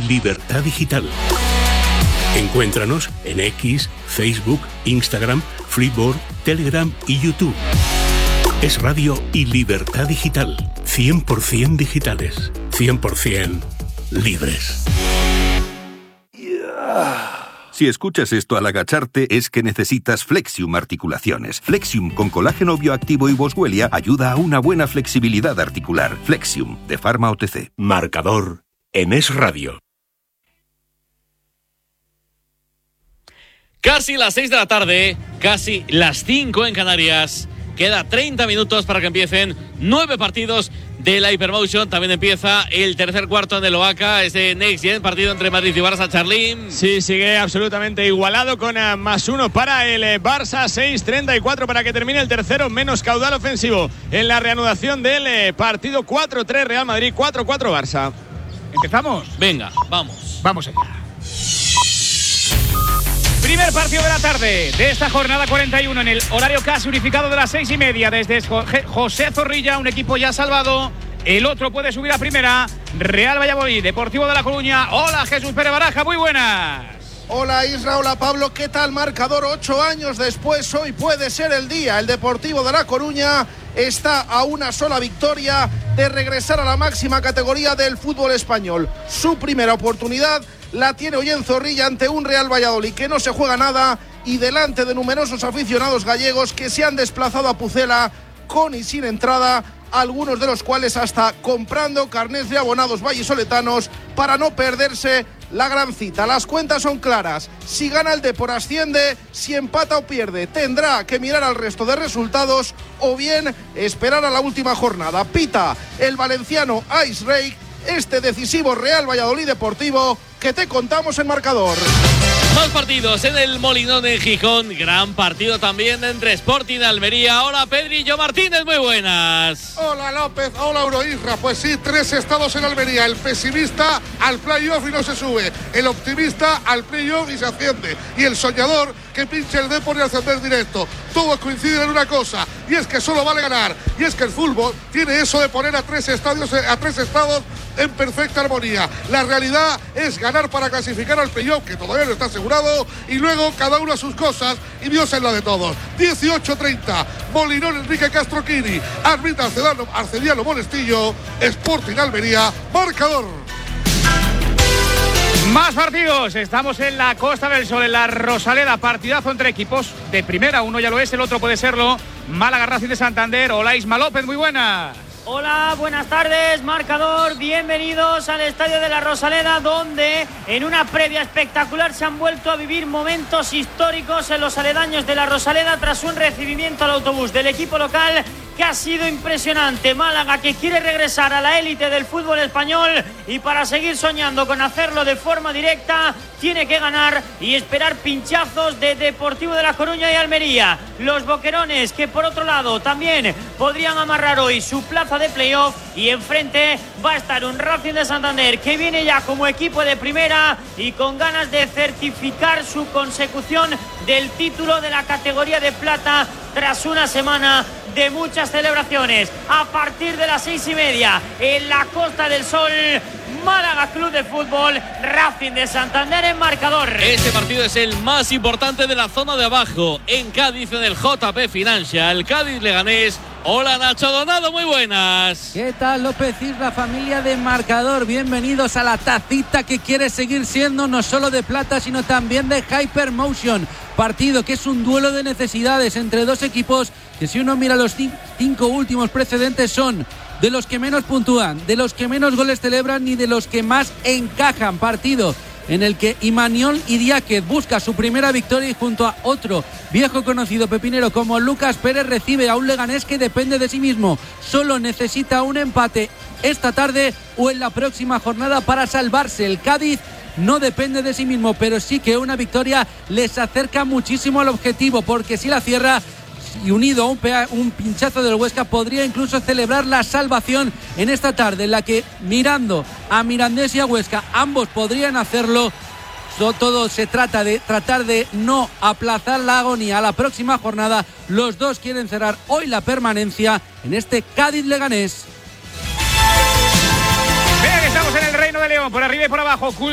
libertad digital. Encuéntranos en X, Facebook, Instagram, Flipboard, Telegram y YouTube. Es radio y libertad digital. 100% digitales. 100% libres. Si escuchas esto al agacharte, es que necesitas Flexium Articulaciones. Flexium con colágeno bioactivo y boswellia ayuda a una buena flexibilidad articular. Flexium, de Pharma OTC. Marcador en Es Radio. Casi las 6 de la tarde, casi las 5 en Canarias. Queda 30 minutos para que empiecen 9 partidos de la Hypermotion. También empieza el tercer cuarto en el Oaca, ese Next Gen, partido entre Madrid y Barça. Charlín. Sí, sigue absolutamente igualado con +1 para el Barça, 6:34 para que termine el tercero, menos caudal ofensivo en la reanudación del partido. 4-3 Real Madrid, 4-4 Barça. ¿Empezamos? Venga, vamos. Vamos allá. Primer partido de la tarde de esta jornada 41 en el horario casi unificado de las 6:30 desde José Zorrilla, un equipo ya salvado. El otro puede subir a primera. Real Valladolid, Deportivo de La Coruña. Hola, Jesús Pérez Baraja, muy buenas. Hola Isra, hola Pablo, ¿qué tal? Marcador 8 años después, hoy puede ser el día. El Deportivo de La Coruña está a una sola victoria de regresar a la máxima categoría del fútbol español. Su primera oportunidad la tiene hoy en Zorrilla ante un Real Valladolid que no se juega nada y delante de numerosos aficionados gallegos que se han desplazado a Pucela con y sin entrada, algunos de los cuales hasta comprando carnets de abonados vallisoletanos para no perderse la gran cita. Las cuentas son claras. Si gana el Depor asciende, si empata o pierde tendrá que mirar al resto de resultados o bien esperar a la última jornada. Pita el valenciano Ice Rake este decisivo Real Valladolid Deportivo que te contamos en Marcador. Más partidos en el Molinón en Gijón. Gran partido también entre Sporting y Almería. Hola Pedrillo Martínez, muy buenas. Hola López, hola Euroisra. Pues sí, 3 estados en Almería. El pesimista al playoff y no se sube. El optimista al playoff y se asciende. Y el soñador que pinche el Depor y ascender directo. Todos coinciden en una cosa, y es que solo vale ganar. Y es que el fútbol tiene eso de poner a 3 estados en perfecta armonía. La realidad es ganar para clasificar al playoff, que todavía no está asegurado, y luego cada uno a sus cosas y Dios en la de todos. 18:30, Molinón Enrique Castroquini, arbitra Arcediano Monestillo, Sporting Almería, marcador. Más partidos, estamos en la Costa del Sol, en la Rosaleda, partidazo entre equipos de primera, uno ya lo es, el otro puede serlo. Málaga Racing de Santander. Hola Isma López, muy buenas. Hola, buenas tardes, marcador, bienvenidos al Estadio de la Rosaleda, donde en una previa espectacular se han vuelto a vivir momentos históricos en los aledaños de la Rosaleda tras un recibimiento al autobús del equipo local que ha sido impresionante. Málaga, que quiere regresar a la élite del fútbol español y para seguir soñando con hacerlo de forma directa tiene que ganar y esperar pinchazos de Deportivo de La Coruña y Almería. Los boquerones, que por otro lado también podrían amarrar hoy su plaza de playoff, y enfrente va a estar un Racing de Santander que viene ya como equipo de primera y con ganas de certificar su consecución del título de la categoría de plata tras una semana de muchas celebraciones. A partir de las 6:30 en la Costa del Sol, Málaga Club de Fútbol, Racing de Santander en marcador. Este partido es el más importante de la zona de abajo. En Cádiz, en el JP Financial, Cádiz Leganés. Hola Nacho Donado, muy buenas. ¿Qué tal López Isla, familia de Marcador? Bienvenidos a la tacita que quiere seguir siendo no solo de plata, sino también de Hypermotion. Partido que es un duelo de necesidades entre dos equipos que, si uno mira los 5 últimos precedentes, son de los que menos puntúan, de los que menos goles celebran y de los que más encajan. Partido en el que Imaniol Idiáquez busca su primera victoria y junto a otro viejo conocido pepinero como Lucas Pérez recibe a un Leganés que depende de sí mismo. Solo necesita un empate esta tarde o en la próxima jornada para salvarse. El Cádiz no depende de sí mismo, pero sí que una victoria les acerca muchísimo al objetivo, porque si la cierra y unido a un pinchazo del Huesca podría incluso celebrar la salvación en esta tarde, en la que mirando a Mirandés y a Huesca ambos podrían hacerlo. Todo se trata de tratar de no aplazar la agonía a la próxima jornada. Los dos quieren cerrar hoy la permanencia en este Cádiz Leganés. Venga, que estamos en el Reino de León, por arriba y por abajo.